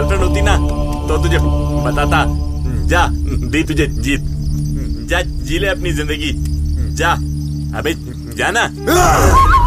Girlfriend होती ना तो तुझे बताता। जा, दी तुझे जीत, जा जी ले अपनी जिंदगी, जा अबे जाना।